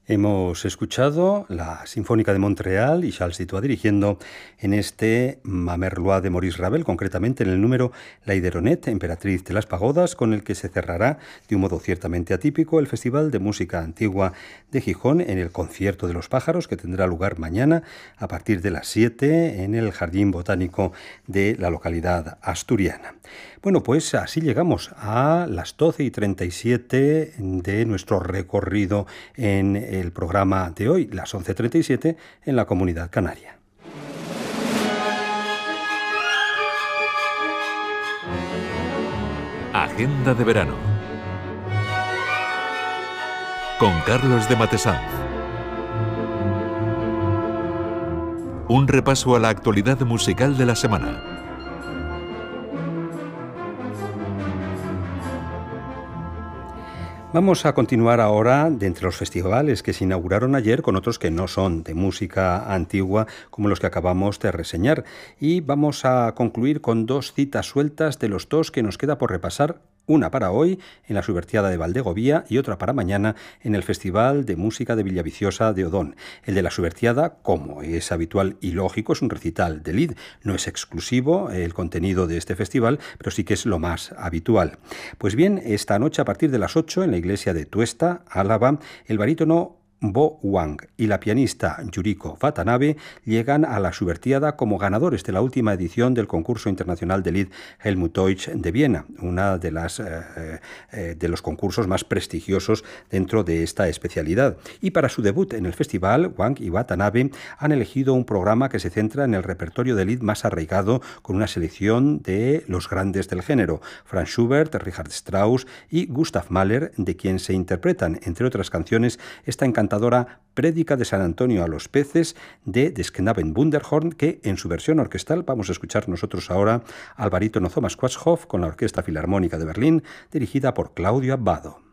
Hemos escuchado la Sinfónica de Montreal y Charles Dutoit dirigiendo en este Mamerlois de Maurice Ravel, concretamente en el número La Hydronette, Emperatriz de las Pagodas, con el que se cerrará de un modo ciertamente atípico el Festival de Música Antigua de Gijón en el Concierto de los Pájaros, que tendrá lugar mañana a partir de las 7 en el Jardín Botánico de la localidad asturiana. Bueno, pues así llegamos a las 12:37 de nuestro recorrido en el programa de hoy, las 11:37 en la Comunidad Canaria. Agenda de verano con Carlos de Matesanz. Un repaso a la actualidad musical de la semana. Vamos a continuar ahora de entre los festivales que se inauguraron ayer con otros que no son de música antigua como los que acabamos de reseñar, y vamos a concluir con dos citas sueltas de los dos que nos queda por repasar, una para hoy en la Subertiada de Valdegovía y otra para mañana en el Festival de Música de Villaviciosa de Odón. El de la Subertiada, como es habitual y lógico, es un recital de Lied. No es exclusivo el contenido de este festival, pero sí que es lo más habitual. Pues bien, esta noche a partir de las 8 en la iglesia de Tuesta, Álava, el barítono Bo Wang y la pianista Yuriko Watanabe llegan a la Subertiada como ganadores de la última edición del concurso internacional de Lied Helmut Deutsch de Viena, una de los concursos más prestigiosos dentro de esta especialidad. Y para su debut en el festival, Wang y Watanabe han elegido un programa que se centra en el repertorio de Lied más arraigado, con una selección de los grandes del género, Franz Schubert, Richard Strauss y Gustav Mahler, de quien se interpretan, entre otras canciones, esta encantadora Prédica de San Antonio a los peces de Des Knaben Wunderhorn, que en su versión orquestal vamos a escuchar nosotros ahora al barítono Thomas Quasthoff con la Orquesta Filarmónica de Berlín, dirigida por Claudio Abbado.